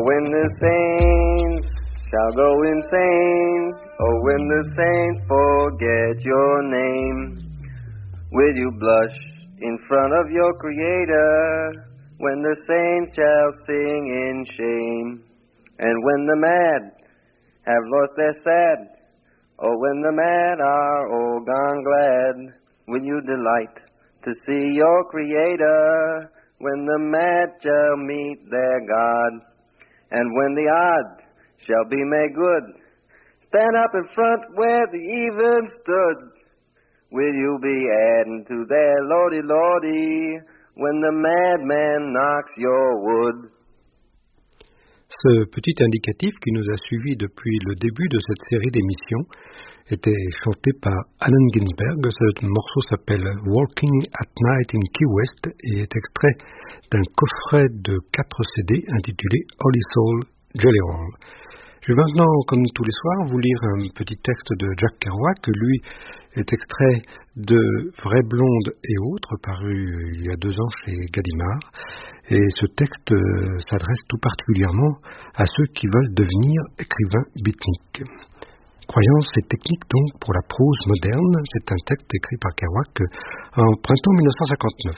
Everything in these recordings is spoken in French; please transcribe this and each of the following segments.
when the saints shall go insane, oh, when the saints forget your name, will you blush in front of your Creator when the saints shall sing in shame? And when the mad have lost their sad, oh, when the mad are all gone glad, will you delight to see your Creator when the mad shall meet their God? And when the odd shall be made good, stand up in front where the even stood. Will you be adding to their lordy lordy when the madman knocks your wood? Ce petit indicatif qui nous a suivis depuis le début de cette série d'émissions était chanté par Allen Ginsberg. Ce morceau s'appelle Walking at Night in Key West et est extrait d'un coffret de 4 CD intitulé Holy Soul Jelly Roll. Je vais maintenant, comme tous les soirs, vous lire un petit texte de Jack Kerouac, lui est extrait de Vraie Blonde et autres, paru il y a 2 ans chez Gallimard. Et ce texte s'adresse tout particulièrement à ceux qui veulent devenir écrivains beatniks. Croyances et techniques donc pour la prose moderne, c'est un texte écrit par Kerouac en printemps 1959.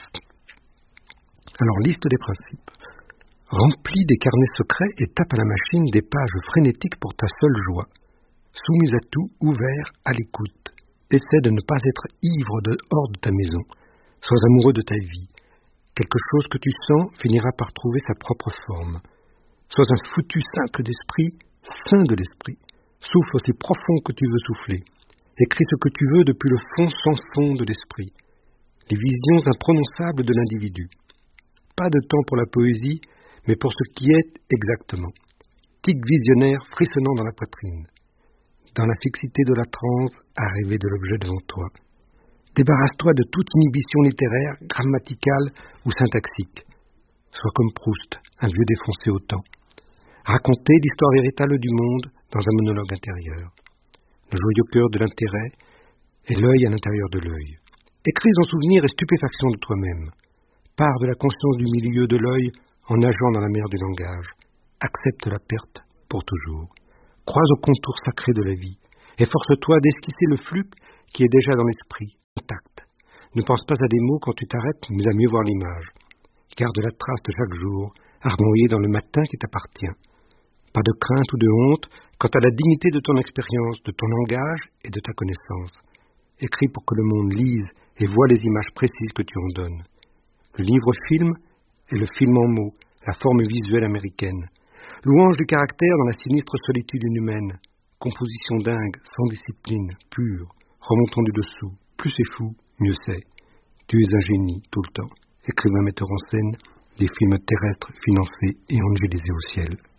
Alors, liste des principes. Remplis des carnets secrets et tape à la machine des pages frénétiques pour ta seule joie. Soumise à tout, ouvert, à l'écoute. Essaie de ne pas être ivre hors de ta maison. Sois amoureux de ta vie. Quelque chose que tu sens finira par trouver sa propre forme. Sois un foutu simple d'esprit, saint de l'esprit. Souffle aussi profond que tu veux souffler. Écris ce que tu veux depuis le fond sans fond de l'esprit. Les visions imprononçables de l'individu. Pas de temps pour la poésie, mais pour ce qui est exactement. Tic visionnaire frissonnant dans la poitrine. Dans la fixité de la transe, à rêver de l'objet devant toi. Débarrasse-toi de toute inhibition littéraire, grammaticale ou syntaxique. Sois comme Proust, un vieux défoncé au temps. Raconter l'histoire véritable du monde dans un monologue intérieur. Le joyeux cœur de l'intérêt et l'œil à l'intérieur de l'œil. Écris en souvenir et stupéfaction de toi-même. Pars de la conscience du milieu de l'œil en nageant dans la mer du langage. Accepte la perte pour toujours. Croise au contour sacré de la vie. Efforce-toi d'esquisser le flux qui est déjà dans l'esprit, intact. Ne pense pas à des mots quand tu t'arrêtes, mais à mieux voir l'image. Garde la trace de chaque jour, harmoniée dans le matin qui t'appartient. Pas de crainte ou de honte quant à la dignité de ton expérience, de ton langage et de ta connaissance. Écris pour que le monde lise et voit les images précises que tu en donnes. Le livre-film est le film en mots, la forme visuelle américaine. Louange du caractère dans la sinistre solitude inhumaine. Composition dingue, sans discipline, pure, remontant du dessous. Plus c'est fou, mieux c'est. Tu es un génie, tout le temps. Écrivain metteur en scène, des films terrestres financés et angélisés au ciel.